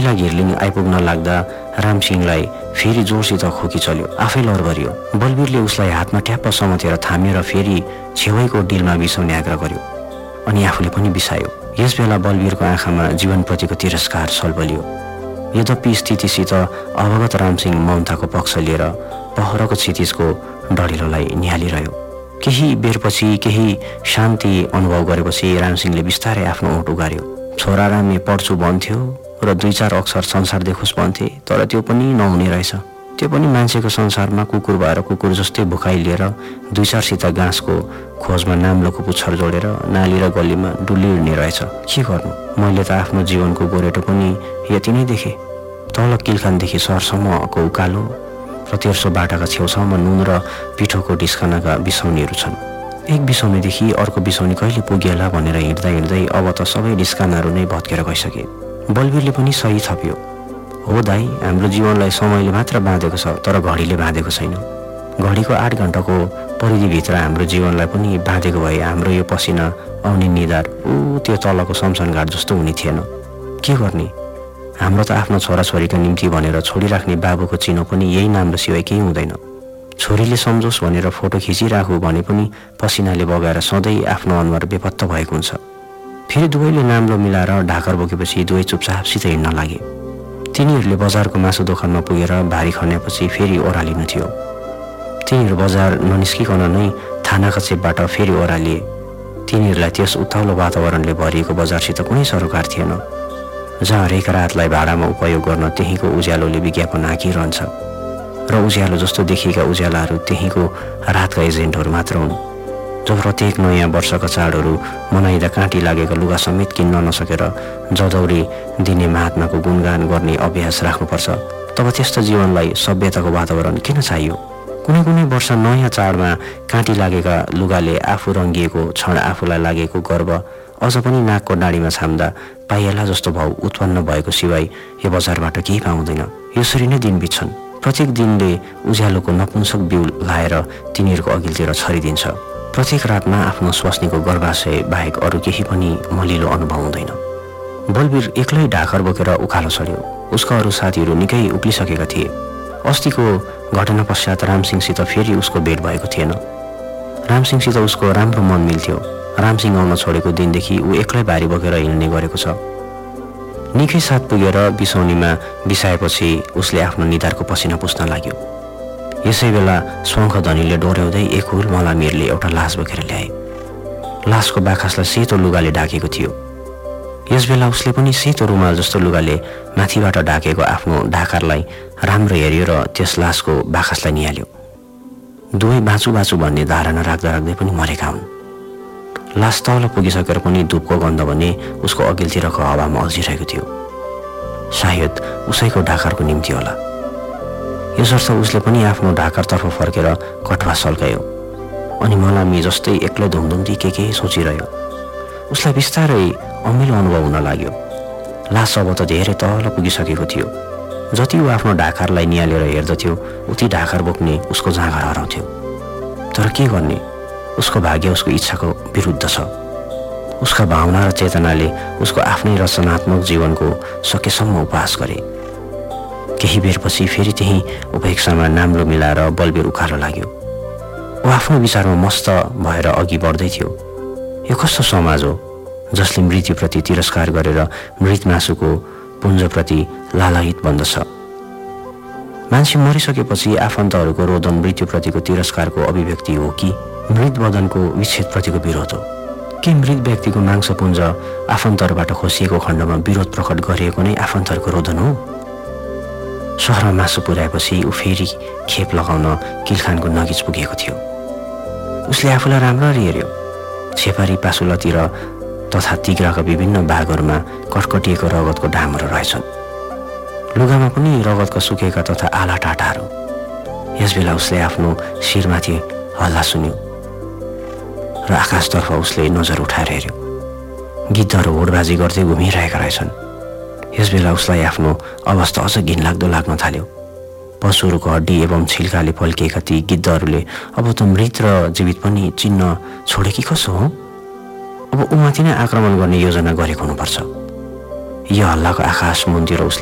पहिला घिर्लिङ आइपुग्न लाग्दा रामसिंहलाई फेरि जोरसित खोकी चल्यो। आफै लरबरियो। बलवीरले उसलाई हातमा ट्याप्प समातेर थाम्यो र फेरि छेउैको डिलमा बिसाउने आग्रह गर्यो अनि आफूले पनि बिसायो। यसबेला बलवीरको आँखामा जीवनप्रतिको तिरस्कार सल्बलियो। यद्यपि स्थितिसित अवगत रामसिंह ममताको पक्ष लिएर पहरको क्षितिजको डढिलोलाई निहालिरह्यो। केही बेरपछि केही शान्ति अनुभव गरेपछि रामसिंहले बिस्तारै आफ्नो ओठ उगार्यो। छोरा रामे पढ्छु भन्थ्यो र 2-4 अक्षर संसार देखोस् भन्थे, तर त्यो पनि नहुने रहेछ। त्यो पनि मान्छेको संसारमा कुकुर भएर कुकुर जस्तै भुकाइ लिएर 2-4 घाँसको खोजमा नाम्लोको पुच्छर जोडेर नाली र गल्लीमा डुलिहिँड्ने रहेछ। के गर्नु, मैले त आफ्नो जीवनको गोरेटो पनि यति नै देखेँ। तल किलखानदेखि सहरसम्मको उकालो र तेर्सो बाटाका छेउछाउमा नुन र पिठोको ढिस्कानाका बिसौनीहरू छन्। एक बिसौनीदेखि अर्को बिसौनी कहिले पुगेला भनेर हिँड्दा हिँड्दै अब त सबै ढिस्कानाहरू नै भत्केर गइसके। बलवीरले पनि सही थप्यो, हो दाई, हाम्रो जीवनलाई समयले मात्र बाँधेको छ, तर घडीले बाँधेको छैन। घडीको 8 घण्टाको परिधिभित्र हाम्रो जीवनलाई पनि बाँधेको भए हाम्रो यो पसिना आउने निधार त्यो तलको शमशानघाट जस्तो हुने थिएन। के गर्ने, हाम्रो त आफ्नो छोराछोरीका निम्ति भनेर छोडिराख्ने बाबुको चिनो पनि यही नाम र सिवाय केही हुँदैन। छोरीले सम्झोस् भनेर फोटो खिचिराखु भने पनि पसिनाले बगाएर सधैँ आफ्नो अनुहार बेपत्ता भएको हुन्छ। फेरि दुवैले नाम्लो मिलाएर ढाकर बोकेपछि दुवै चुपचापसित हिँड्न लागे। तिनीहरूले बजारको मासु दोकानमा पुगेर भारी खन्यापछि फेरि ओह्रालिनु थियो। तिनीहरू बजार ननिस्किकन नै थानाका चेपबाट फेरि ओह्रालिए। तिनीहरूलाई त्यस उत्ताउलो वातावरणले भरिएको बजारसित कुनै सरोकार थिएन। जहाँ हरेक रातलाई भाडामा उपयोग गर्न त्यहीँको उज्यालोले विज्ञापन हाँकिरहन्छ र उज्यालो जस्तो देखिएका उज्यालाहरू त्यहीँको रातका एजेन्टहरू मात्र हुन्, जो प्रत्येक नयाँ वर्षका चाडहरू मनाइँदा काँटी लागेका लुगा समेत किन्न नसकेर जदौरी दिने महात्माको गुणगान गर्ने अभ्यास राख्नुपर्छ। तब त्यस्तो जीवनलाई सभ्यताको वातावरण किन चाहियो? कुनै कुनै वर्ष नयाँ चाडमा काँटी लागेका लुगाले आफू रङ्गिएको क्षण आफूलाई लागेको गर्व अझ पनि नाकको डाँडीमा छाम्दा पाइएला जस्तो भाव उत्पन्न भएको सिवाय यो बजारबाट केही पाउँदैन। यसरी नै दिन बित्छन्। प्रत्येक दिनले उज्यालोको नपुंसक बिउ लाएर तिनीहरूको अघिल्तिर छरिदिन्छ। प्रत्येक रातमा आफ्नो स्वास्नीको गर्भाशय बाहेक अरू केही पनि मलिलो अनुभव हुँदैन। बलवीर एक्लै ढाकर बोकेर उकालो चढ्यो। उसका अरू साथीहरू निकै उक्लिसकेका थिए। अस्तिको घटना पश्चात रामसिंहसित फेरि उसको भेट भएको थिएन। रामसिंहसित उसको राम्रो मन मिल्थ्यो। रामसिंह आउन छोडेको दिनदेखि ऊ एक्लै भारी बोकेर हिँड्ने गरेको छ। निकै साथ पुगेर बिसौनीमा बिसाएपछि उसले आफ्नो निधारको पसिना पुस्न लाग्यो। यसै बेला शङ्खधनीले डोर्याउँदै एक हुल मलामीरले एउटा लास बोकेर ल्याए। लासको बाखसलाई सेतो लुगाले ढाकेको थियो। यसबेला उसले पनि सेतो रुमाल जस्तो लुगाले माथिबाट ढाकेको आफ्नो ढाकारलाई राम्रो हेऱ्यो र त्यस लासको बाखसलाई निहाल्यो। दुवै बाँचु बाँचु भन्ने धारणा राख्दा राख्दै पनि मरेका हुन्। लास तल पुगिसकेर पनि धुपको गन्ध भने उसको अघिल्तिरको हावामा अल्झिरहेको थियो। सायद उसैको ढाकारको निम्ति होला। यसर्थ उसले पनि आफ्नो ढाकारतर्फ फर्केर कठुवा सल्कायो अनि मलामी जस्तै एक्लै धुमधुम्ती के सोचिरह्यो। उसलाई बिस्तारै अमिलो अनुभव हुन लाग्यो। लास अब त धेरै तल पुगिसकेको थियो। जति ऊ आफ्नो ढाकारलाई निहालेर हेर्दथ्यो उति ढाकार बोक्ने उसको जाँगर हराउँथ्यो। तर के गर्ने, उसको भाग्य उसको इच्छाको विरुद्ध छ। उसका भावना र चेतनाले उसको आफ्नै रचनात्मक जीवनको सकेसम्म उपहास गरे। केही बेरपछि फेरि त्यही उपेक्षामा नाम्लो मिलाएर बलवीर उकालो लाग्यो। ऊ आफ्नो विचारमा मस्त भएर अघि बढ्दै थियो। यो कस्तो समाज हो जसले मृत्युप्रति तिरस्कार गरेर मृत मासुको पुञ्जप्रति लालायित बन्दछ। मान्छे मरिसकेपछि आफन्तहरूको रोदन मृत्युप्रतिको तिरस्कारको अभिव्यक्ति हो कि मृत बदनको विच्छेदप्रतिको विरोध हो? के मृत व्यक्तिको मांसपुञ्ज आफन्तहरूबाट खोसिएको खण्डमा विरोध प्रकट गरिएको नै आफन्तहरूको रोदन हो? सहरमा मासु पुर्याएपछि ऊ फेरि खेप लगाउन किलखानको नगिज पुगेको थियो। उसले आफूलाई राम्ररी हेऱ्यो। छेपारी पासुलातिर तथा तिग्राका विभिन्न भागहरूमा कटकटिएको रगतको ढामहरू रहेछन्। लुगामा पनि रगतका सुकेका तथा आला टाटाहरू। यसबेला उसले आफ्नो शिरमाथि हल्ला सुन्यो र आकाशतर्फ उसले नजर उठाएर हेऱ्यो। गिद्धहरू होडबाजी गर्दै घुमिरहेका रहेछन्। यसबेला उसलाई आफ्नो अवस्था अझ घिनलाग्दो लाग्न थाल्यो। पशुहरूको हड्डी एवं छिल्काले फल्किएका ती गिद्धहरूले अब त मृत र जीवित पनि चिन्न छोडे कि कसो हो? अब उमाथि नै आक्रमण गर्ने योजना गरेको हुनुपर्छ। यो हल्लाको आकाश मुन्तिर उसले